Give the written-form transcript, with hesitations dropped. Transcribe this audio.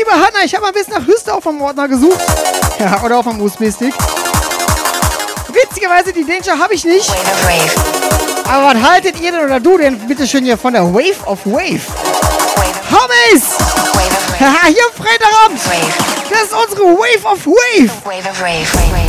liebe Hanna, ich habe mal bis nach Hüste auf dem Ordner gesucht. Ja, oder auf dem USB-Stick. Witzigerweise, die Danger habe ich nicht. Aber was haltet ihr denn oder du denn bitte schön hier von der Wave of Wave? Homies! Haha, hier am Freitagabend! Das ist unsere Wave of Wave!